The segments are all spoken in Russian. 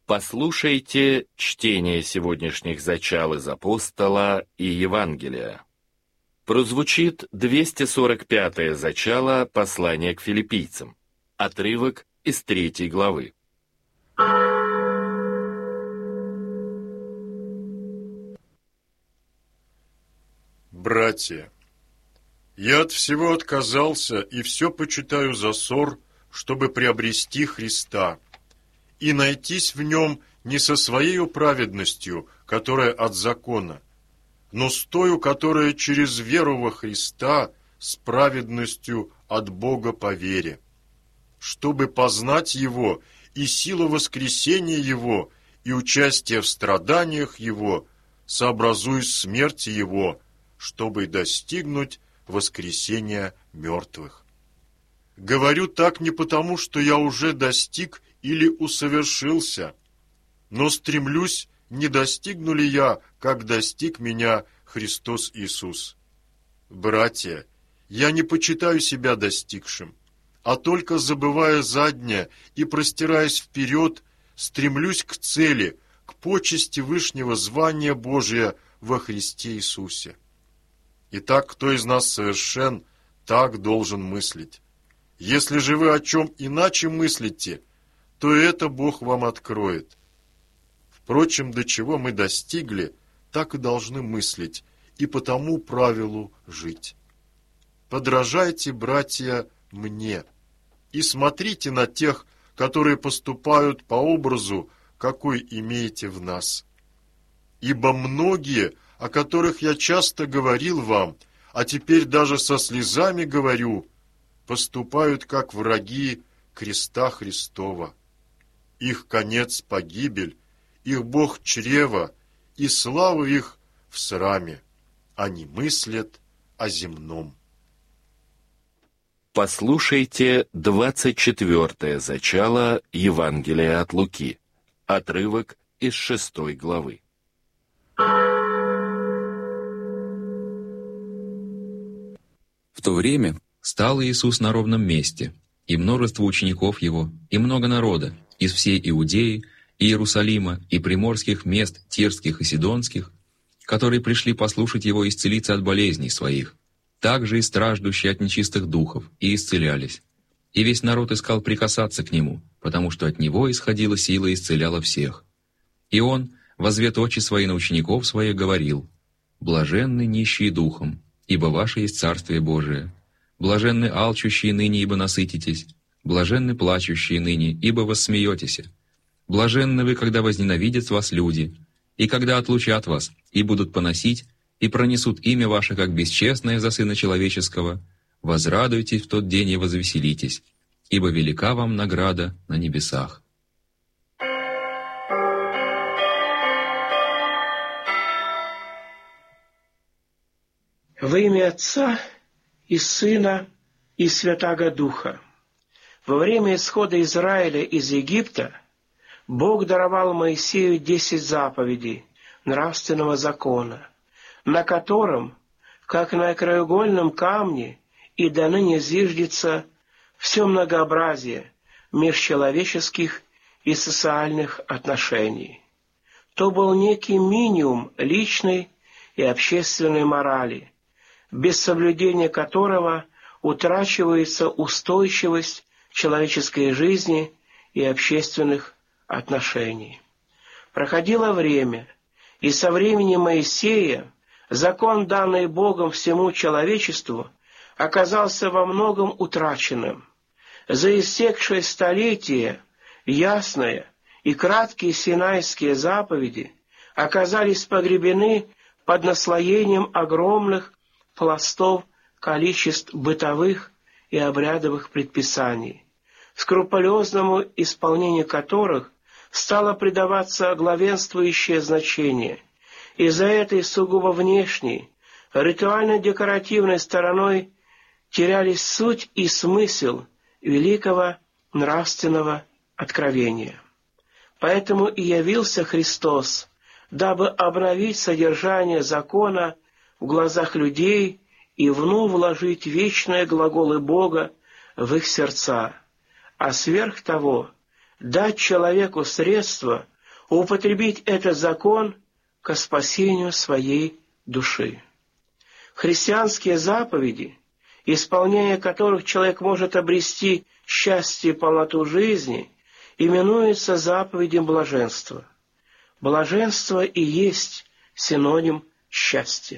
Послушайте чтение сегодняшних зачал из Апостола и Евангелия. Прозвучит 245-е зачало послания к филиппийцам, отрывок из 3 главы. Братья, я от всего отказался и все почитаю за ссор, чтобы приобрести Христа и найтись в нем не со своей праведностью, которая от закона, но с тою, которая через веру во Христа с праведностью от Бога по вере, чтобы познать Его и силу воскресения Его и участие в страданиях Его, сообразуясь смерти Его, чтобы достигнуть воскресения мертвых. Говорю так не потому, что я уже достиг или усовершился, но стремлюсь, не достигну ли я, как достиг меня Христос Иисус. Братья, я не почитаю себя достигшим, а только забывая заднее и простираясь вперед, стремлюсь к цели, к почести вышнего звания Божия во Христе Иисусе. Итак, кто из нас совершен, так должен мыслить. Если же вы о чем иначе мыслите, то это Бог вам откроет. Впрочем, до чего мы достигли, так и должны мыслить, и по тому правилу жить. Подражайте, братья, мне, и смотрите на тех, которые поступают по образу, какой имеете в нас. Ибо многие, о которых я часто говорил вам, а теперь даже со слезами говорю, поступают как враги креста Христова. Их конец — погибель, их Бог — чрево, и слава их в сраме. Они мыслят о земном. Послушайте 24-е зачало Евангелия от Луки, отрывок из 6 главы. В то время стал Иисус на ровном месте, и множество учеников Его, и много народа, из всей Иудеи, и Иерусалима, и приморских мест Тирских и Сидонских, которые пришли послушать Его исцелиться от болезней своих, также и страждущие от нечистых духов, и исцелялись. И весь народ искал прикасаться к Нему, потому что от Него исходила сила и исцеляла всех. И Он, возвет очи свои на учеников своих, говорил: «Блаженны нищие духом, ибо ваше есть Царствие Божие. Блаженны алчущие ныне, ибо насытитесь. Блаженны плачущие ныне, ибо воссмеетесь. Блаженны вы, когда возненавидят вас люди, и когда отлучат вас, и будут поносить, и пронесут имя ваше, как бесчестное за Сына Человеческого. Возрадуйтесь в тот день и возвеселитесь, ибо велика вам награда на небесах». Во имя Отца и Сына и Святаго Духа. Во время исхода Израиля из Египта Бог даровал Моисею 10 заповедей нравственного закона, на котором, как на краеугольном камне, и до ныне зиждется все многообразие межчеловеческих и социальных отношений. То был некий минимум личной и общественной морали, без соблюдения которого утрачивается устойчивость человеческой жизни и общественных отношений. Проходило время, и со времени Моисея закон, данный Богом всему человечеству, оказался во многом утраченным. За истекшее столетие ясные и краткие синайские заповеди оказались погребены под наслоением огромных пластов количеств бытовых и обрядовых предписаний, скрупулезному исполнению которых стало придаваться главенствующее значение, и за этой сугубо внешней, ритуально-декоративной стороной терялись суть и смысл великого нравственного откровения. Поэтому и явился Христос, дабы обновить содержание закона в глазах людей и вновь вложить вечные глаголы Бога в их сердца, а сверх того дать человеку средства употребить этот закон ко спасению своей души. Христианские заповеди, исполняя которых человек может обрести счастье и полноту жизни, именуются заповедям блаженства. Блаженство и есть синоним счастья.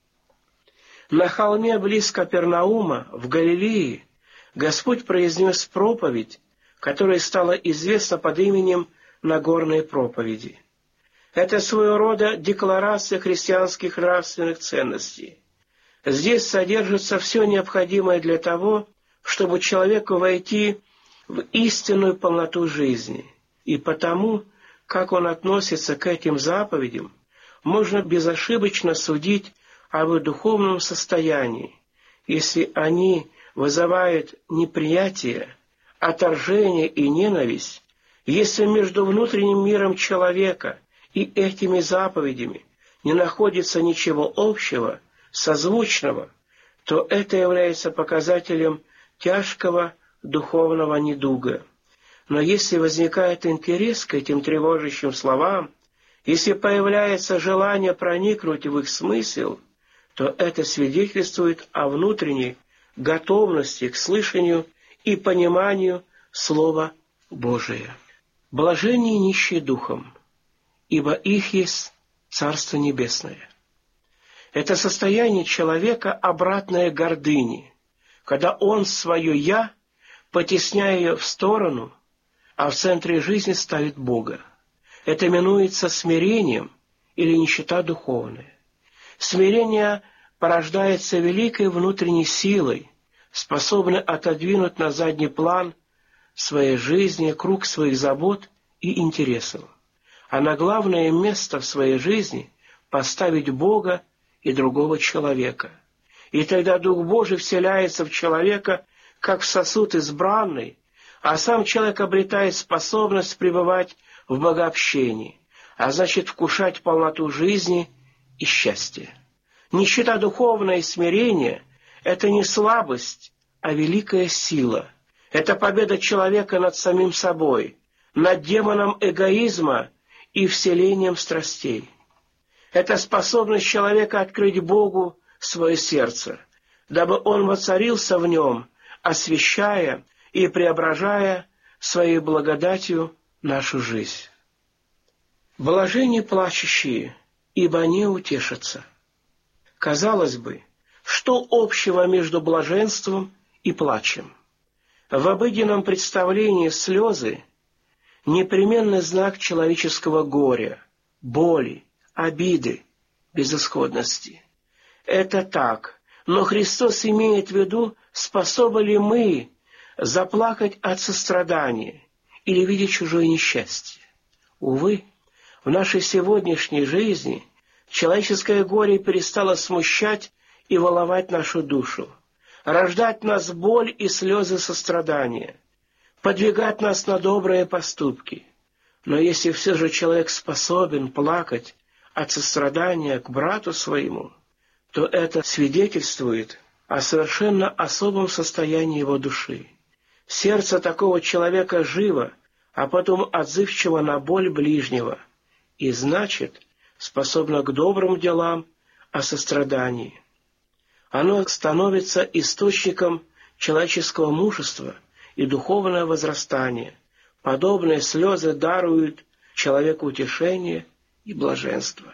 На холме близ Капернаума, в Галилее, Господь произнес проповедь, которая стала известна под именем Нагорной проповеди. Это своего рода декларация христианских нравственных ценностей. Здесь содержится все необходимое для того, чтобы человеку войти в истинную полноту жизни. И потому, как он относится к этим заповедям, можно безошибочно судить об их духовном состоянии, если они вызывают неприятие, отторжение и ненависть, если между внутренним миром человека и этими заповедями не находится ничего общего, созвучного, то это является показателем тяжкого духовного недуга. Но если возникает интерес к этим тревожащим словам, если появляется желание проникнуть в их смысл, то это свидетельствует о внутренней готовности к слышанию и пониманию Слова Божия. Блаженние нищие духом, ибо их есть Царство Небесное. Это состояние человека, обратное гордыне, когда он свое «я», потесняя ее в сторону, а в центре жизни ставит Бога. Это именуется смирением или нищета духовная. Смирение порождается великой внутренней силой, способной отодвинуть на задний план своей жизни круг своих забот и интересов, а на главное место в своей жизни поставить Бога и другого человека. И тогда Дух Божий вселяется в человека, как в сосуд избранный, а сам человек обретает способность пребывать в богообщении, а значит вкушать полноту жизни и счастья. Нищета духовная и смирение — это не слабость, а великая сила. Это победа человека над самим собой, над демоном эгоизма и вселением страстей. Это способность человека открыть Богу свое сердце, дабы Он воцарился в нем, освящая и преображая своей благодатью нашу жизнь. Блаженны плачущие, ибо они утешатся. Казалось бы, что общего между блаженством и плачем? В обыденном представлении слезы — непременный знак человеческого горя, боли, обиды, безысходности. Это так, но Христос имеет в виду, способны ли мы заплакать от сострадания или видеть чужое несчастье. Увы, в нашей сегодняшней жизни человеческое горе перестало смущать и волновать нашу душу, рождать в нас боль и слезы сострадания, подвигать нас на добрые поступки. Но если все же человек способен плакать от сострадания к брату своему, то это свидетельствует о совершенно особом состоянии его души. Сердце такого человека живо, а потом отзывчиво на боль ближнего, и значит, способно к добрым делам о сострадании. Оно становится источником человеческого мужества и духовного возрастания. Подобные слезы даруют человеку утешение и блаженство.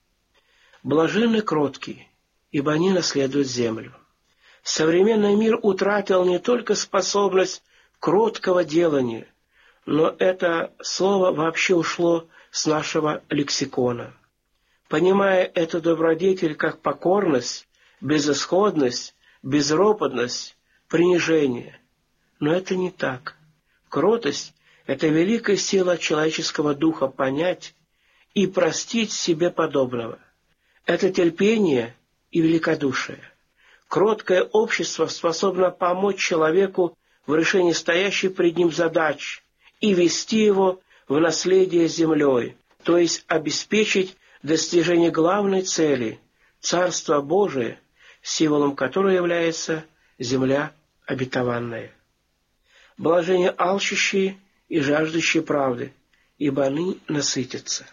Блаженны кроткие, ибо они наследуют землю. Современный мир утратил не только способность кроткого делания, но это слово вообще ушло с нашего лексикона. Понимая эту добродетель как покорность, безысходность, безропотность, принижение. Но это не так. Кротость — это великая сила человеческого духа понять и простить себе подобного. Это терпение и великодушие. Кроткое общество способно помочь человеку в решении стоящей пред ним задач и вести его в наследие землей, то есть обеспечить достижение главной цели — Царство Божие, символом которого является земля обетованная. Блаженны алчущие и жаждущие правды, ибо они насытятся.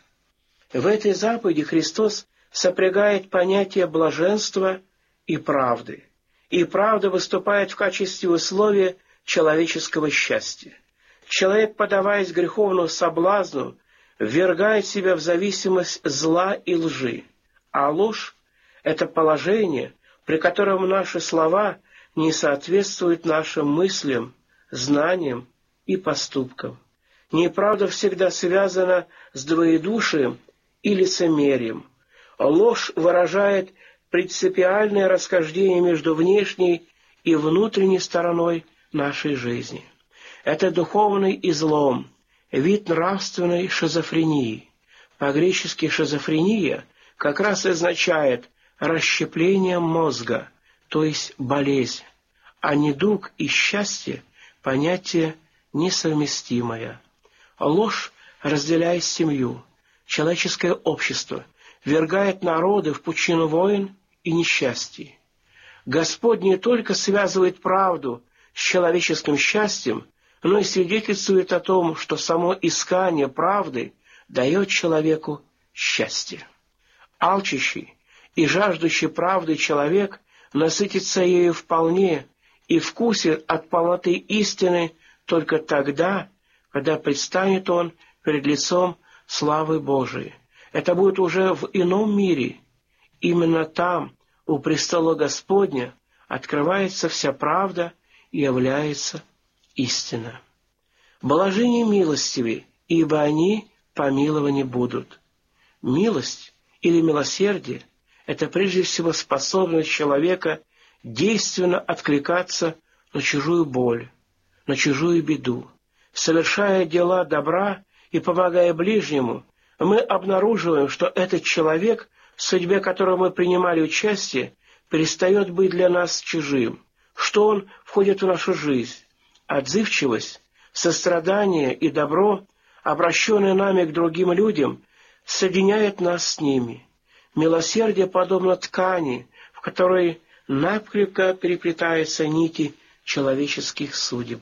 В этой заповеди Христос сопрягает понятие блаженства и правды. И правда выступает в качестве условия человеческого счастья. Человек, поддаваясь греховному соблазну, ввергает себя в зависимость зла и лжи. А ложь — это положение, при котором наши слова не соответствуют нашим мыслям, знаниям и поступкам. Неправда всегда связана с двоедушием и лицемерием. Ложь выражает принципиальное расхождение между внешней и внутренней стороной нашей жизни. Это духовный излом, вид нравственной шизофрении. По-гречески шизофрения как раз означает расщепление мозга, то есть болезнь, а недуг и счастье – понятие несовместимое. Ложь разделяет семью, человеческое общество, ввергает народы в пучину войн и несчастий. Господь не только связывает правду с человеческим счастьем, но и свидетельствует о том, что само искание правды дает человеку счастье. Алчущий и жаждущий правды человек насытится ею вполне и вкусит от полноты истины только тогда, когда предстанет он перед лицом славы Божией. Это будет уже в ином мире. Именно там, у престола Господня, открывается вся правда и является истина. Блаженны милостивы, ибо они помилованы будут. Милость или милосердие – это прежде всего способность человека действенно откликаться на чужую боль, на чужую беду. Совершая дела добра и помогая ближнему, мы обнаруживаем, что этот человек, в судьбе которого мы принимали участие, перестает быть для нас чужим, что он входит в нашу жизнь. Отзывчивость, сострадание и добро, обращенные нами к другим людям, соединяет нас с ними. Милосердие подобно ткани, в которой накрепко переплетаются нити человеческих судеб.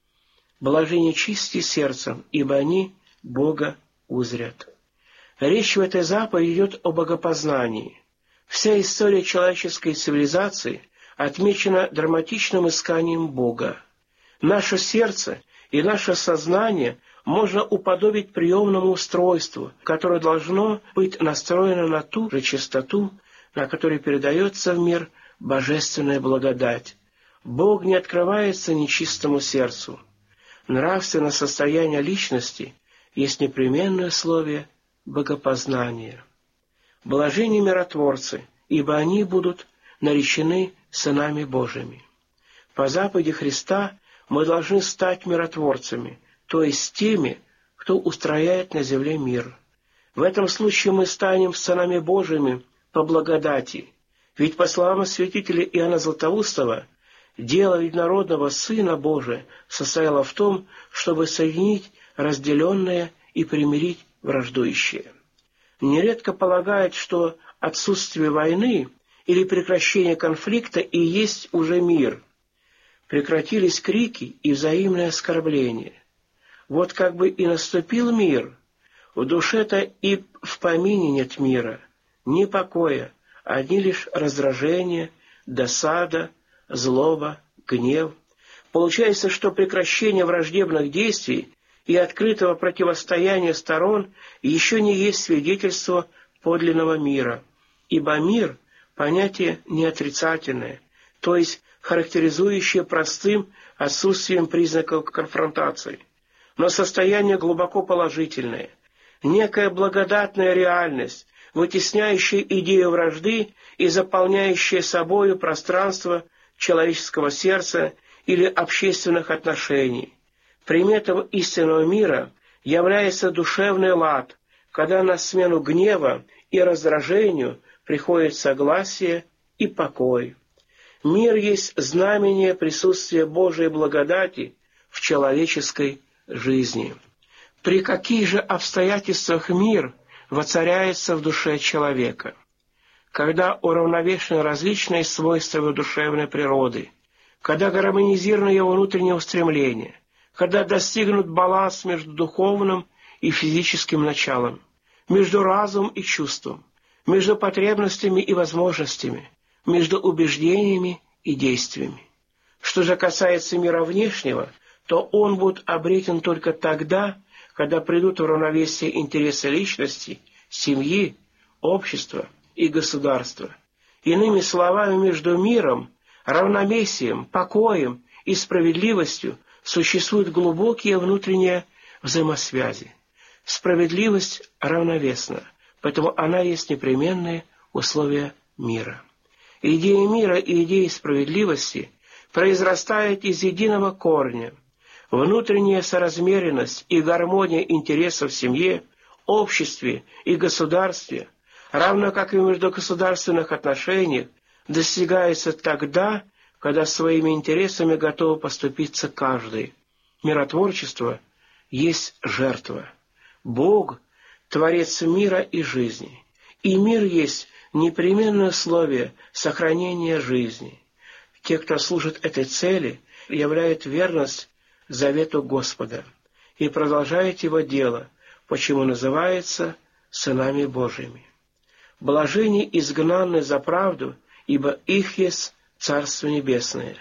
Блаженны чисти сердцем, ибо они Бога узрят. Речь в этой заповеди идет о богопознании. Вся история человеческой цивилизации отмечена драматичным исканием Бога. Наше сердце и наше сознание можно уподобить приемному устройству, которое должно быть настроено на ту же частоту, на которой передается в мир божественная благодать. Бог не открывается нечистому сердцу. Нравственное состояние личности есть непременное условие богопознания. Блаженны миротворцы, ибо они будут наречены сынами Божьими. По заповеди Христа мы должны стать миротворцами, то есть теми, кто устрояет на земле мир. В этом случае мы станем сынами Божьими по благодати. Ведь, по словам святителя Иоанна Златоустова, дело единородного Сына Божия состояло в том, чтобы соединить разделенное и примирить враждующее. Нередко полагают, что отсутствие войны или прекращение конфликта и есть уже мир. Прекратились крики и взаимное оскорбление. Вот как бы и наступил мир. В душе-то и в помине нет мира, ни покоя, одни лишь раздражение, досада, злоба, гнев. Получается, что прекращение враждебных действий и открытого противостояния сторон еще не есть свидетельство подлинного мира, ибо мир – понятие неотрицательное, то есть характеризующее простым отсутствием признаков конфронтации, но состояние глубоко положительное, некая благодатная реальность, вытесняющая идею вражды и заполняющая собою пространство человеческого сердца или общественных отношений. Приметом истинного мира является душевный лад, когда на смену гнева и раздражению приходит согласие и покой. Мир есть знамение присутствия Божией благодати в человеческой жизни. При каких же обстоятельствах мир воцаряется в душе человека? Когда уравновешены различные свойства его душевной природы, когда гармонизированы его внутренние устремления, когда достигнут баланс между духовным и физическим началом, между разумом и чувством, между потребностями и возможностями, между убеждениями и действиями. Что же касается мира внешнего, то он будет обретен только тогда, когда придут в равновесие интересы личности, семьи, общества и государства. Иными словами, между миром, равновесием, покоем и справедливостью существуют глубокие внутренние взаимосвязи. Справедливость равновесна, поэтому она есть непременное условие мира. Идея мира и идея справедливости произрастают из единого корня. Внутренняя соразмеренность и гармония интересов в семье, обществе и государстве, равно как и в междугосударственных отношениях, достигается тогда, когда своими интересами готовы поступиться каждый. Миротворчество есть жертва. Бог – Творец мира и жизни. И мир есть непременное условие сохранения жизни. Те, кто служит этой цели, являют верность завету Господа и продолжают его дело, почему называются сынами Божьими. Блаженны изгнанные за правду, ибо их есть Царство Небесное.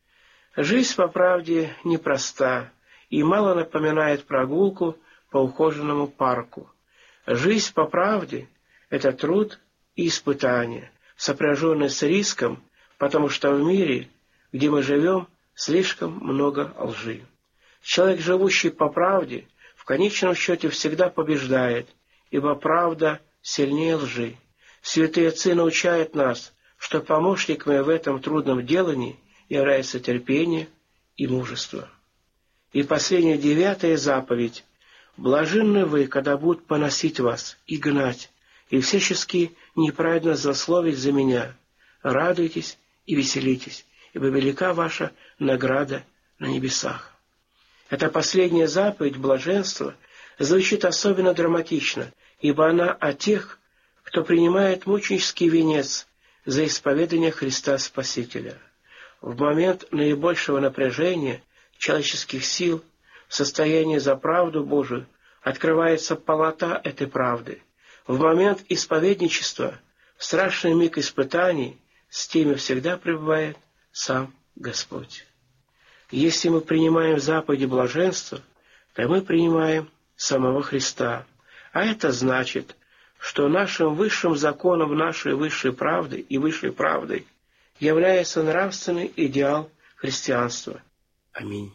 Жизнь по правде непроста и мало напоминает прогулку по ухоженному парку. Жизнь по правде – это труд и испытание, сопряженные с риском, потому что в мире, где мы живем, слишком много лжи. Человек, живущий по правде, в конечном счете всегда побеждает, ибо правда сильнее лжи. Святые отцы научают нас, что помощниками в этом трудном делании является терпение и мужество. И последняя 9-я заповедь. «Блаженны вы, когда будут поносить вас и гнать, и всячески неправедно злословить за меня. Радуйтесь и веселитесь, ибо велика ваша награда на небесах». Эта последняя заповедь блаженства звучит особенно драматично, ибо она о тех, кто принимает мученический венец за исповедание Христа Спасителя. В момент наибольшего напряжения человеческих сил, в состоянии за правду Божию, открывается полнота этой правды. В момент исповедничества, в страшный миг испытаний, с теми всегда пребывает сам Господь. Если мы принимаем заповеди блаженства, то мы принимаем самого Христа. А это значит, что нашим высшим законом нашей высшей правды и высшей правдой является нравственный идеал христианства. Аминь.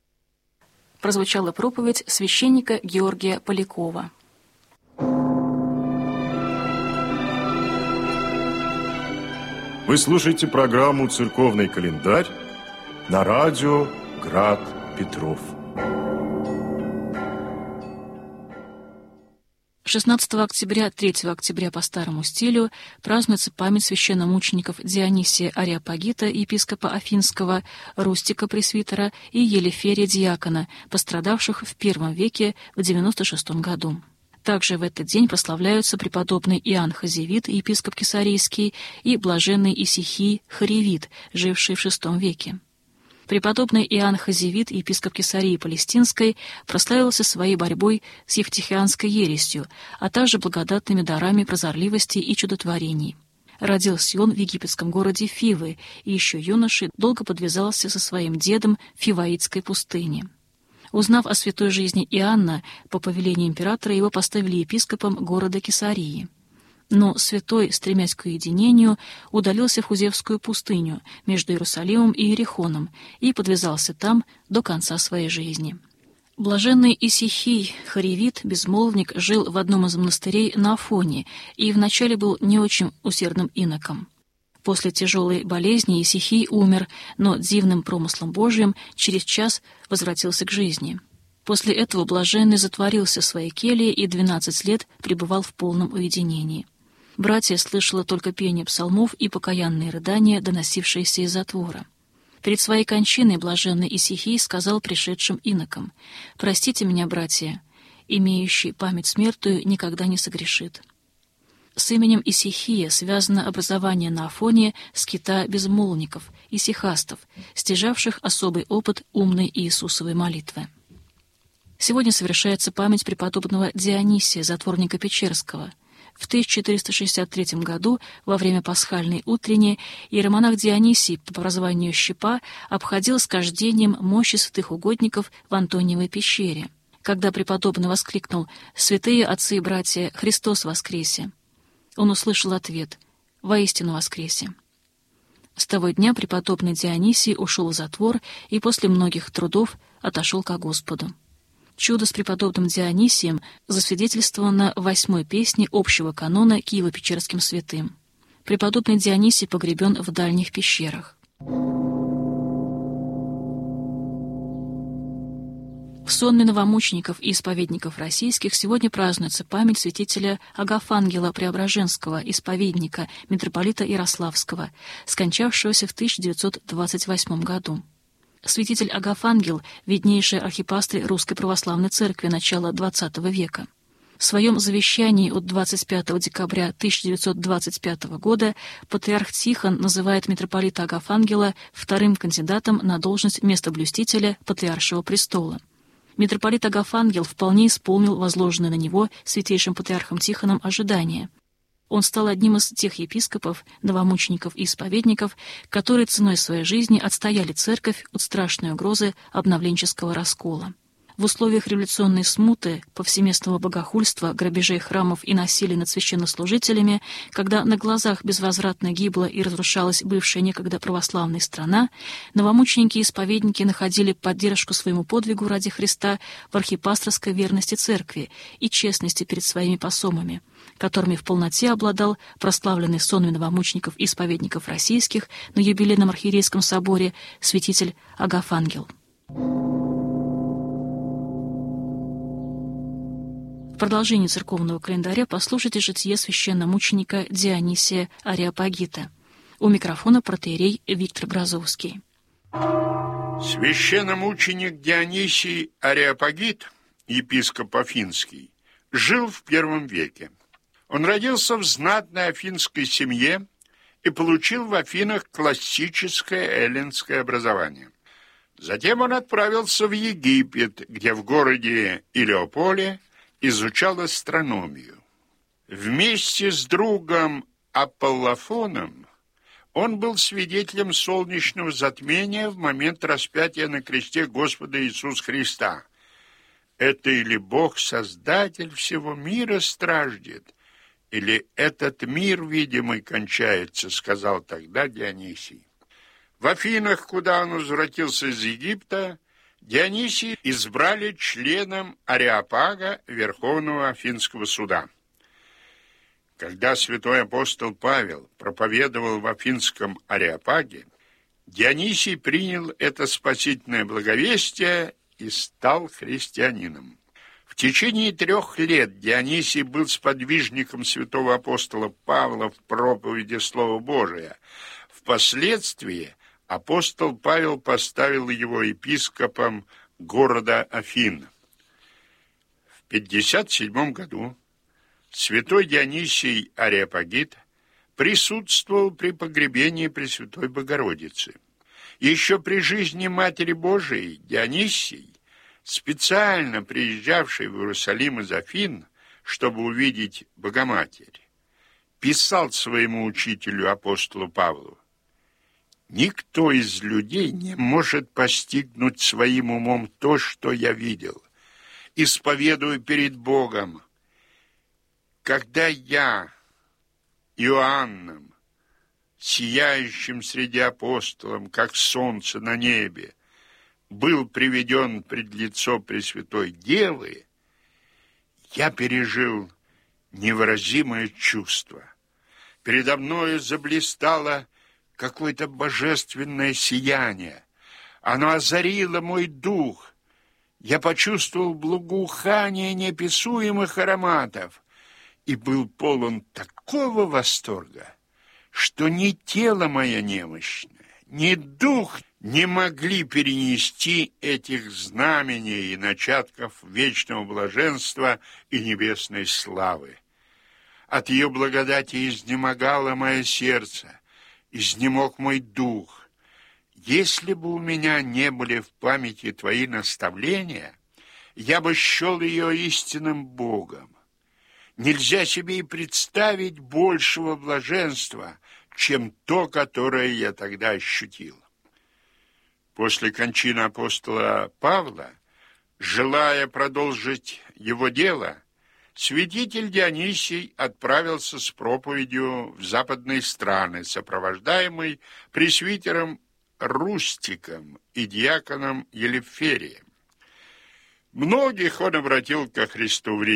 Прозвучала проповедь священника Георгия Полякова. Вы слушаете программу «Церковный календарь» на радио «Град Петров». 16 октября, 3 октября по старому стилю празднуется память священномучеников Дионисия Ареопагита, епископа Афинского, Рустика пресвитера и Елеферия диакона, пострадавших в I веке в 96 году. Также в этот день прославляются преподобный Иоанн Хазевит, епископ Кесарийский, и блаженный Исихий Харевит, живший в VI веке. Преподобный Иоанн Хазевит, епископ Кесарии Палестинской, прославился своей борьбой с евтихианской ересью, а также благодатными дарами прозорливости и чудотворений. Родился он в египетском городе Фивы и еще юношей долго подвязался со своим дедом в Фиваитской пустыне. Узнав о святой жизни Иоанна, по повелению императора его поставили епископом города Кесарии. Но святой, стремясь к уединению, удалился в Хузевскую пустыню между Иерусалимом и Иерихоном и подвязался там до конца своей жизни. Блаженный Исихий Харевит, безмолвник, жил в одном из монастырей на Афоне и вначале был не очень усердным иноком. После тяжелой болезни Исихий умер, но дивным промыслом Божьим через час возвратился к жизни. После этого блаженный затворился в своей келье и 12 лет пребывал в полном уединении. Братья слышала только пение псалмов и покаянные рыдания, доносившиеся из затвора. Перед своей кончиной блаженный Исихий сказал пришедшим инокам: «Простите меня, братья, имеющий память смертную никогда не согрешит». С именем Исихия связано образование на Афоне скита безмолвников, исихастов, стяжавших особый опыт умной Иисусовой молитвы. Сегодня совершается память преподобного Дионисия, затворника Печерского. В 1463 году, во время пасхальной утренней, иеромонах Дионисий, по образованию щепа, обходил с кождением мощи святых угодников в Антониевой пещере. Когда преподобный воскликнул «Святые отцы и братья, Христос воскресе!», он услышал ответ «Воистину воскресе!». С того дня преподобный Дионисий ушел в затвор и после многих трудов отошел ко Господу. Чудо с преподобным Дионисием засвидетельствовано в 8-й песне общего канона Киево-Печерским святым. Преподобный Дионисий погребен в дальних пещерах. В сонме новомучеников и исповедников российских сегодня празднуется память святителя Агафангела Преображенского, исповедника, митрополита Ярославского, скончавшегося в 1928 году. Святитель Агафангел — виднейший архипастырь Русской Православной Церкви начала XX века. В своем завещании от 25 декабря 1925 года патриарх Тихон называет митрополита Агафангела вторым кандидатом на должность местоблюстителя Патриаршего престола. Митрополит Агафангел вполне исполнил возложенное на него святейшим патриархом Тихоном ожидание. Он стал одним из тех епископов, новомучеников и исповедников, которые ценой своей жизни отстояли церковь от страшной угрозы обновленческого раскола. В условиях революционной смуты, повсеместного богохульства, грабежей храмов и насилия над священнослужителями, когда на глазах безвозвратно гибла и разрушалась бывшая некогда православная страна, новомученики и исповедники находили поддержку своему подвигу ради Христа в архипасторской верности церкви и честности перед своими посомами, которыми в полноте обладал прославленный сонме новомучеников и исповедников российских на юбилейном архиерейском соборе святитель Агафангел. В продолжении церковного календаря послушайте житие священномученика Дионисия Ареопагита. У микрофона протоиерей Виктор Грозовский. Священномученик Дионисий Ареопагит, епископ Афинский, жил в I веке. Он родился в знатной афинской семье и получил в Афинах классическое эллинское образование. Затем он отправился в Египет, где в городе Илеополе изучал астрономию. Вместе с другом Аполлофоном он был свидетелем солнечного затмения в момент распятия на кресте Господа Иисуса Христа. Это или Бог-Создатель всего мира страждет, или этот мир, видимый, кончается, сказал тогда Дионисий. В Афинах, куда он возвратился из Египта, Дионисия избрали членом Ареопага Верховного Афинского суда. Когда святой апостол Павел проповедовал в Афинском Ареопаге, Дионисий принял это спасительное благовестие и стал христианином. В течение 3 лет Дионисий был сподвижником святого апостола Павла в проповеди Слова Божия. Впоследствии апостол Павел поставил его епископом города Афин. В 57 году святой Дионисий Ареопагит присутствовал при погребении Пресвятой Богородицы. Еще при жизни Матери Божией Дионисий, специально приезжавший в Иерусалим из Афин, чтобы увидеть Богоматерь, писал своему учителю апостолу Павлу: «Никто из людей не может постигнуть своим умом то, что я видел. Исповедую перед Богом, когда я, Иоанном, сияющим среди апостолов, как солнце на небе, был приведен пред лицо Пресвятой Девы, я пережил невыразимое чувство. Передо мною заблистало какое-то божественное сияние. Оно озарило мой дух. Я почувствовал благоухание неописуемых ароматов и был полон такого восторга, что ни тело мое немощное, ни дух не могли перенести этих знамений и начатков вечного блаженства и небесной славы. От ее благодати изнемогало мое сердце, изнемог мой дух. Если бы у меня не были в памяти твои наставления, я бы счел ее истинным Богом. Нельзя себе и представить большего блаженства, чем то, которое я тогда ощутил. После кончины апостола Павла, желая продолжить его дело, святитель Дионисий отправился с проповедью в западные страны, сопровождаемый пресвитером Рустиком и диаконом Елеферием. Многих он обратил ко Христу в